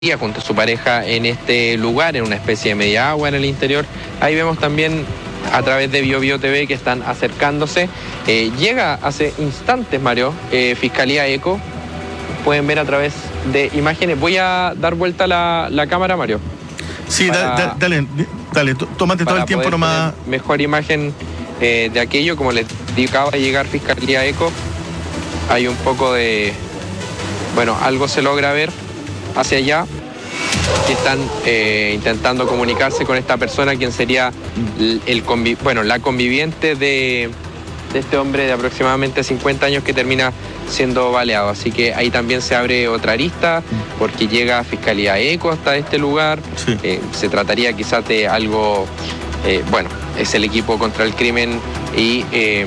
junto a su pareja en este lugar, en una especie de media agua en el interior. Ahí vemos también a través de BioBio TV que están acercándose. Llega hace instantes, Mario, Fiscalía ECO. Pueden ver a través de imágenes. Voy a dar vuelta la cámara, Mario. Sí, dale, tómate todo el tiempo nomás. Mejor imagen de aquello, como les digo, acaba de llegar Fiscalía ECO. Hay un poco de... Bueno, algo se logra ver hacia allá, que están intentando comunicarse con esta persona, quien sería la conviviente de este hombre de aproximadamente 50 años que termina siendo baleado. Así que ahí también se abre otra arista, porque llega Fiscalía ECO hasta este lugar. Sí. Se trataría quizás de algo, es el equipo contra el crimen y...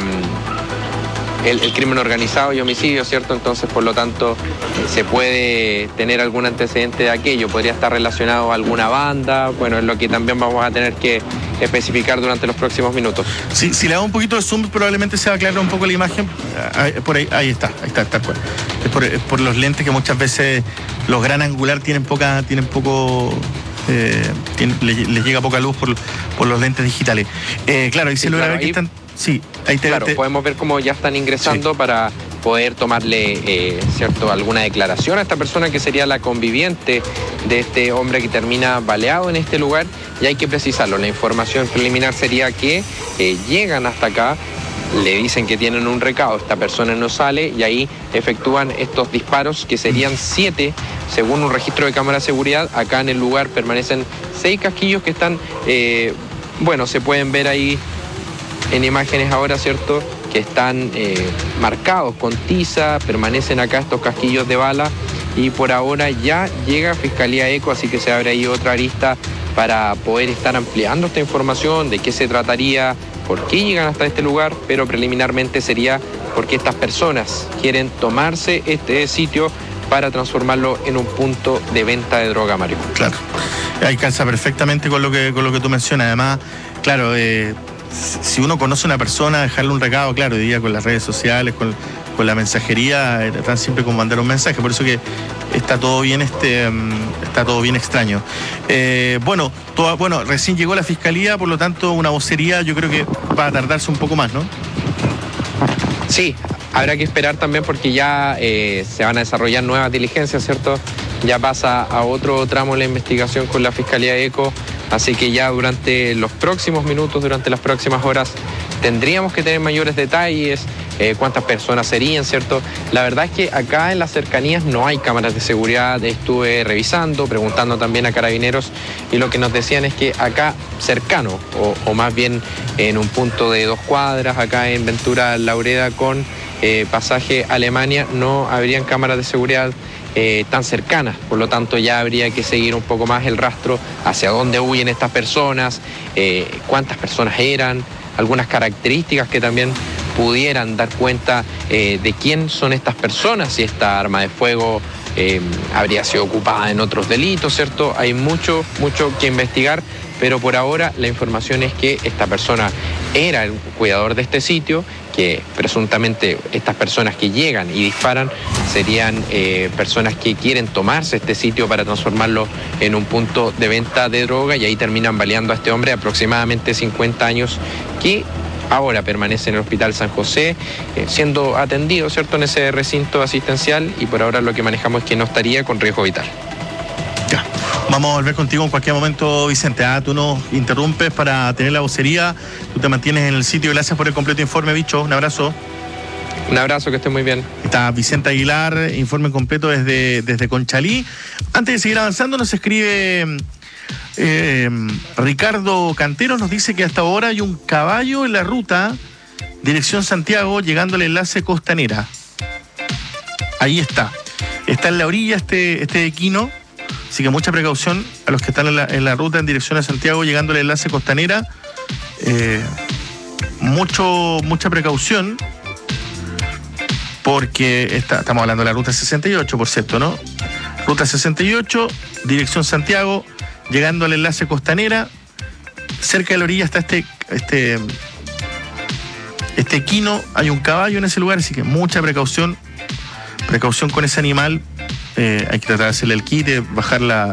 El crimen organizado y homicidio, ¿cierto? Entonces, por lo tanto, se puede tener algún antecedente de aquello. Podría estar relacionado a alguna banda. Bueno, es lo que también vamos a tener que especificar durante los próximos minutos. Sí, si le hago un poquito de zoom, probablemente se va a aclarar un poco la imagen. Por ahí está, tal cual. Es por los lentes que muchas veces los gran angular tienen poco... les llega poca luz por los lentes digitales. Claro, ahí se logra ver que están... Sí, ahí podemos ver cómo ya están ingresando, sí, para poder tomarle alguna declaración a esta persona que sería la conviviente de este hombre que termina baleado en este lugar. Y hay que precisarlo, la información preliminar sería que llegan hasta acá, le dicen que tienen un recado, esta persona no sale y ahí efectúan estos disparos, que serían 7, según un registro de cámara de seguridad. Acá en el lugar permanecen 6 casquillos que están, se pueden ver ahí en imágenes ahora, ¿cierto?, que están marcados con tiza. Permanecen acá estos casquillos de bala y por ahora ya llega Fiscalía ECO, así que se abre ahí otra arista para poder estar ampliando esta información, de qué se trataría, por qué llegan hasta este lugar, pero preliminarmente sería porque estas personas quieren tomarse este sitio para transformarlo en un punto de venta de droga, Mario. Claro, ahí calza perfectamente con lo que tú mencionas. Además, claro, si uno conoce a una persona, dejarle un recado, claro, hoy día con las redes sociales, con la mensajería, tan simple como mandar un mensaje. Por eso que está todo bien, está todo bien extraño. Recién llegó la Fiscalía, por lo tanto, una vocería yo creo que va a tardarse un poco más, ¿no? Sí, habrá que esperar también porque ya se van a desarrollar nuevas diligencias, ¿cierto? Ya pasa a otro tramo la investigación con la Fiscalía ECO, así que ya durante los próximos minutos, durante las próximas horas, tendríamos que tener mayores detalles, cuántas personas serían, ¿cierto? La verdad es que acá en las cercanías no hay cámaras de seguridad. Estuve revisando, preguntando también a carabineros, y lo que nos decían es que acá cercano, o más bien en un punto de 2 cuadras, acá en Ventura Laureda con pasaje Alemania, no habrían cámaras de seguridad tan cercanas. Por lo tanto, ya habría que seguir un poco más el rastro hacia dónde huyen estas personas, cuántas personas eran, algunas características que también pudieran dar cuenta de quién son estas personas, si esta arma de fuego habría sido ocupada en otros delitos, ¿cierto? Hay mucho que investigar, pero por ahora la información es que esta persona era el cuidador de este sitio, que presuntamente estas personas que llegan y disparan serían personas que quieren tomarse este sitio para transformarlo en un punto de venta de droga, y ahí terminan baleando a este hombre de aproximadamente 50 años que ahora permanece en el Hospital San José, siendo atendido, ¿cierto?, en ese recinto asistencial, y por ahora lo que manejamos es que no estaría con riesgo vital. Ya, vamos a volver contigo en cualquier momento, Vicente. Tú nos interrumpes para tener la vocería, tú te mantienes en el sitio. Gracias por el completo informe, bicho. Un abrazo. Un abrazo, que esté muy bien. Está Vicente Aguilar, informe completo desde Conchalí. Antes de seguir avanzando, nos escribe Ricardo Cantero, nos dice que hasta ahora hay un caballo en la ruta dirección Santiago, llegando al enlace Costanera. Ahí está en la orilla este equino, así que mucha precaución a los que están en la ruta en dirección a Santiago, llegando al enlace Costanera. Mucha precaución, porque estamos hablando de la ruta 68, por cierto, ¿no? Ruta 68, dirección Santiago, llegando al enlace Costanera. Cerca de la orilla está este equino. Hay un caballo en ese lugar, así que mucha precaución con ese animal. hay que tratar de hacerle el quite, bajar